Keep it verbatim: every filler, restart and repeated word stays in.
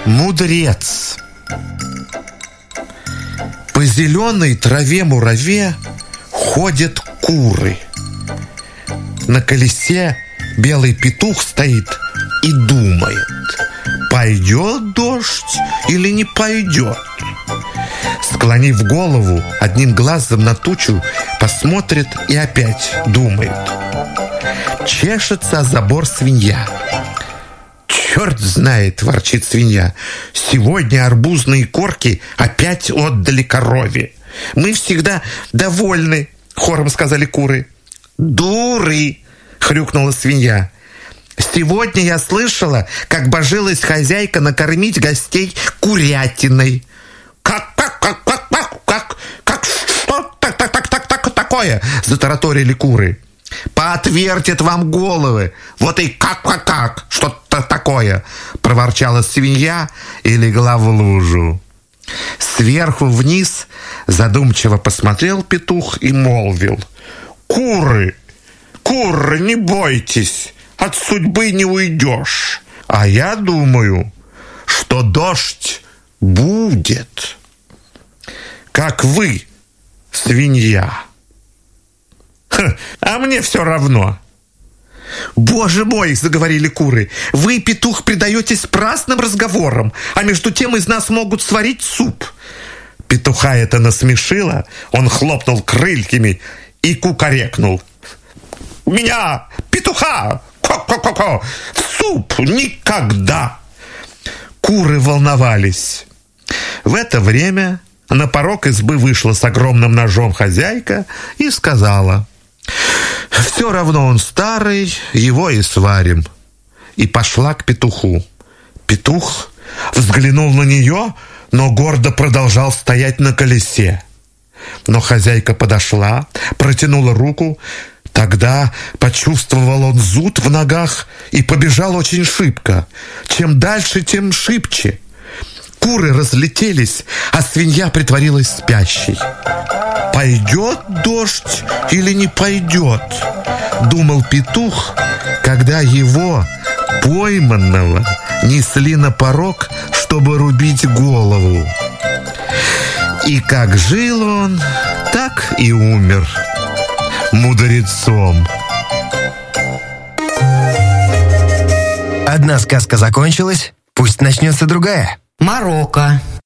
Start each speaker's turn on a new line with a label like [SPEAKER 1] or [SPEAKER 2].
[SPEAKER 1] Мудрец. По зеленой траве-мураве ходят куры. На колесе белый петух стоит и думает: пойдет дождь или не пойдет? Склонив голову, одним глазом на тучу посмотрит и опять думает. Чешется о забор свинья. «Черт знает, — ворчит свинья, — сегодня арбузные корки опять отдали корове. Мы всегда довольны, — хором сказали куры. «Дуры! — хрюкнула свинья. Сегодня я слышала, как божилась хозяйка накормить гостей курятиной». «Как, как, как, как, как, как, как, что так, так, так, так, так, такое?» — затараторили куры. «Поотвертят вам головы! Вот и как-как-как! Что-то такое!» — проворчала свинья и легла в лужу. Сверху вниз задумчиво посмотрел петух и молвил: «Куры, куры, не бойтесь, от судьбы не уйдешь. А я думаю, что дождь будет. Как вы, свинья». «А мне все равно». «Боже мой, — заговорили куры, — вы, петух, предаетесь праздным разговорам, а между тем из нас могут сварить суп». Петуха это насмешило, он хлопнул крыльями и кукарекнул: «Меня, петуха, ко-ко-ко-ко, в суп никогда!» Куры волновались. В это время на порог избы вышла с огромным ножом хозяйка и сказала: «Все равно он старый, его и сварим». И пошла к петуху. Петух взглянул на нее, но гордо продолжал стоять на колесе. Но хозяйка подошла, протянула руку. Тогда почувствовал он зуд в ногах и побежал очень шибко. Чем дальше, тем шибче. Куры разлетелись, а свинья притворилась спящей. «Пойдет дождь или не пойдет?» — думал петух, когда его, пойманного, несли на порог, чтобы рубить голову. И как жил он, так и умер мудрецом.
[SPEAKER 2] Одна сказка закончилась, пусть начнется другая.
[SPEAKER 3] Марокко.